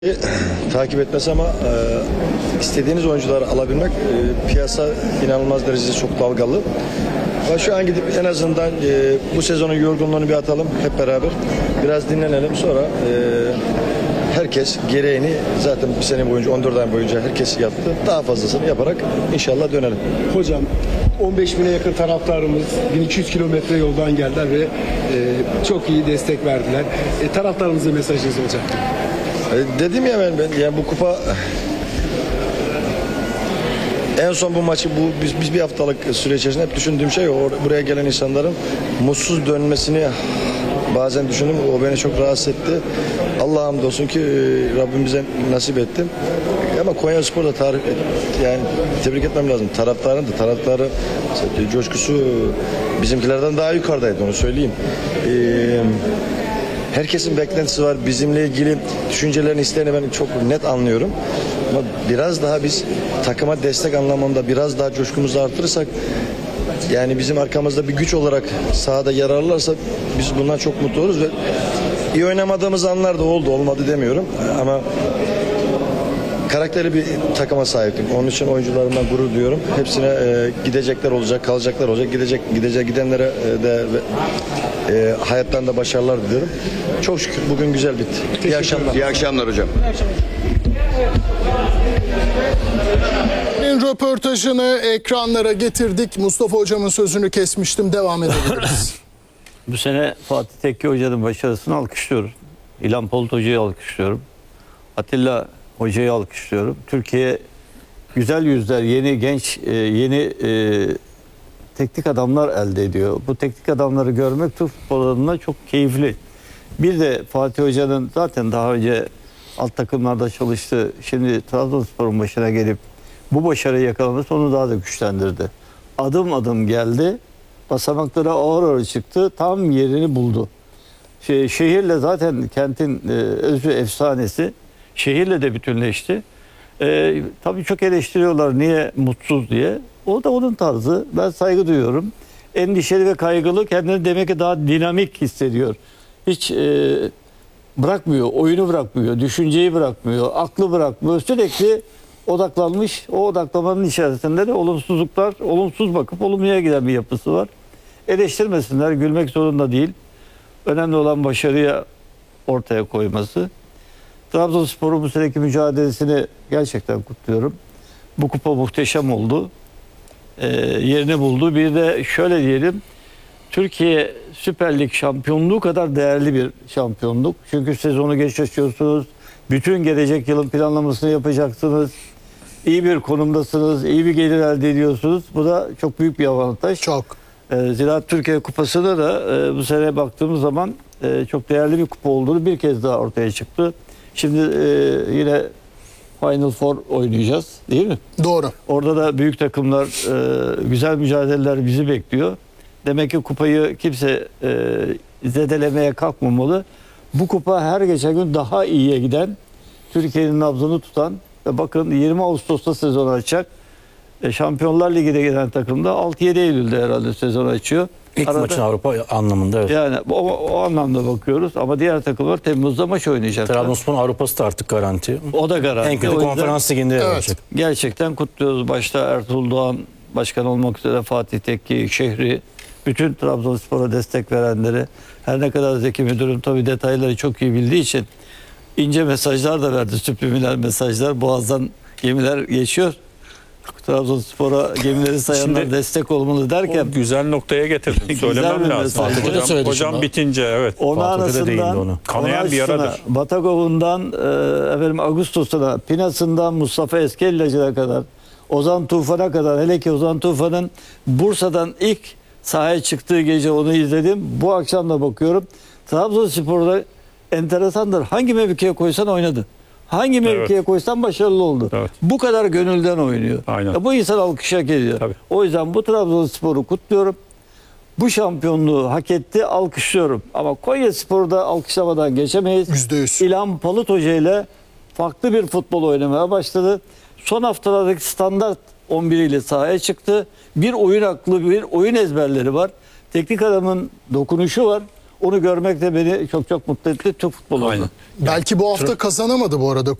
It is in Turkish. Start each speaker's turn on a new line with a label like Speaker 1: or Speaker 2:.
Speaker 1: Takip etmesi ama istediğiniz oyuncuları alabilmek piyasa inanılmaz derecede çok dalgalı. Ama şu an gidip en azından bu sezonun yorgunluğunu bir atalım hep beraber. Biraz dinlenelim sonra herkes gereğini zaten bir sene boyunca 14 ay boyunca herkes yaptı. Daha fazlasını yaparak inşallah dönelim.
Speaker 2: Hocam 15 bine yakın taraftarımız 1200 kilometre yoldan geldiler ve çok iyi destek verdiler. Taraftarımıza mesajınız hocam.
Speaker 1: Dedim ya ben yani bu kupa en son bu maçı biz bir haftalık süre içerisinde hep düşündüğüm şey buraya gelen insanların mutsuz dönmesini bazen düşündüm. O beni çok rahatsız etti. Allah'a hamdolsun ki Rabbim bize nasip etti. Ama Konyaspor'da yani tebrik etmem lazım. Taraftarı coşkusu bizimkilerden daha yukarıdaydı, onu söyleyeyim. Herkesin beklentisi var. Bizimle ilgili düşüncelerini, isteğini ben çok net anlıyorum. Ama biraz daha biz takıma destek anlamında biraz daha coşkumuzu artırırsak, yani bizim arkamızda bir güç olarak sahada yer alırlarsa biz bundan çok mutlu oluruz ve iyi oynamadığımız anlar da olmadı demiyorum ama karakterli bir takıma sahiptim. Onun için oyuncularımdan gurur duyuyorum. Hepsine gidecekler olacak, kalacaklar olacak. Gidenlere de hayatlarında başarılar diliyorum. Çok şükür bugün güzel bitti. İyi akşamlar.
Speaker 3: İyi akşamlar hocam.
Speaker 4: Röportajını ekranlara getirdik. Mustafa Hocam'ın sözünü kesmiştim. Devam edebiliriz.
Speaker 5: Bu sene Fatih Tekke Hoca'nın başarısını alkışlıyorum. İlhan Polut Hoca'yı alkışlıyorum. Atilla Hoca'yı alkışlıyorum. Türkiye güzel yüzler, yeni genç, yeni teknik adamlar elde ediyor. Bu teknik adamları görmek Türk futbol adına çok keyifli. Bir de Fatih Hoca'nın zaten daha önce alt takımlarda çalıştı. Şimdi Trabzonspor'un başına gelip bu başarıyı yakalaması onu daha da güçlendirdi. Adım adım geldi. Basamaklara ağır ağır çıktı. Tam yerini buldu. Şehirle zaten kentin özü efsanesi. Şehirle de bütünleşti. Tabii çok eleştiriyorlar niye mutsuz diye. O da onun tarzı. Ben saygı duyuyorum. Endişeli ve kaygılı, kendini demek ki daha dinamik hissediyor. Hiç bırakmıyor, oyunu bırakmıyor, düşünceyi bırakmıyor, aklı bırakmıyor. Sürekli odaklanmış. O odaklamanın içerisinde de olumsuzluklar, olumsuz bakıp olumluya giden bir yapısı var. Eleştirmesinler, gülmek zorunda değil. Önemli olan başarıya ortaya koyması. Trabzonspor'un bu seneki mücadelesini gerçekten kutluyorum. Bu kupa muhteşem oldu. Yerini buldu. Bir de şöyle diyelim, Türkiye Süper Lig şampiyonluğu kadar değerli bir şampiyonluk. Çünkü sezonu geç açıyorsunuz. Bütün gelecek yılın planlamasını yapacaksınız. İyi bir konumdasınız. İyi bir gelir elde ediyorsunuz. Bu da çok büyük bir avantaj.
Speaker 4: Çok.
Speaker 5: Ziraat Türkiye Kupası'nda da bu sene baktığımız zaman çok değerli bir kupa olduğunu bir kez daha ortaya çıktı. Şimdi yine Final Four oynayacağız, değil mi?
Speaker 4: Doğru.
Speaker 5: Orada da büyük takımlar, güzel mücadeleler bizi bekliyor. Demek ki kupayı kimse zedelemeye kalkmamalı. Bu kupa her geçen gün daha iyiye giden, Türkiye'nin nabzını tutan ve bakın 20 Ağustos'ta sezon açacak. Şampiyonlar Ligi'de gelen takımda 6-7 Eylül'de herhalde sezon açıyor.
Speaker 6: İlk maçın Avrupa anlamında, evet.
Speaker 5: Yani o anlamda bakıyoruz ama diğer takımlar Temmuz'da maç oynayacaklar.
Speaker 6: Trabzonspor'un Avrupa'sı da artık garanti.
Speaker 5: O da garanti.
Speaker 6: En kötü
Speaker 5: O yüzden
Speaker 6: konferans liginde yer alacak.
Speaker 5: gerçekten kutluyoruz. Başta Ertuğrul Doğan başkan olmak üzere Fatih Tekke, Şehri, bütün Trabzonspor'a destek verenleri. Her ne kadar Zeki Müdürüm tabii detayları çok iyi bildiği için ince mesajlar da verdi. Subliminal mesajlar. Boğaz'dan gemiler geçiyor. Trabzonspor'a gemileri sayanlar
Speaker 7: Şimdi
Speaker 5: destek olmalı derken
Speaker 7: o güzel noktaya getirdin. Söylemem lazım.
Speaker 5: mesaj.
Speaker 7: Hocam bitince evet.
Speaker 6: Fatih'te de değindi onu.
Speaker 5: Onarısından,
Speaker 7: Kanayan bir yaradır.
Speaker 5: Batagov'undan Ağustos'una, Pinas'ından Mustafa Eskellacı'na kadar, Ozan Tufan'a kadar, hele ki Ozan Tufan'ın Bursa'dan ilk sahaya çıktığı gece onu izledim. Bu akşam da bakıyorum. Trabzonspor'da enteresandır. Hangi mevkiye koysan oynadı. Hangi mevkiye koysan başarılı oldu.
Speaker 7: Evet.
Speaker 5: Bu kadar gönülden oynuyor.
Speaker 7: Aynen.
Speaker 5: Bu insan alkış hak ediyor.
Speaker 7: Tabii.
Speaker 5: O yüzden bu Trabzonspor'u kutluyorum. Bu şampiyonluğu hak etti, alkışlıyorum. Ama Konyaspor'u da alkışlamadan geçemeyiz.
Speaker 4: %100.
Speaker 5: İlhan Palut Hoca ile farklı bir futbol oynamaya başladı. Son haftalardaki standart 11 ile sahaya çıktı. Bir oyun aklı, bir oyun ezberleri var. Teknik adamın dokunuşu var. Onu görmek de beni çok çok mutlu etti. Türk futbolu oldu.
Speaker 7: Aynen.
Speaker 4: Belki bu hafta kazanamadı bu arada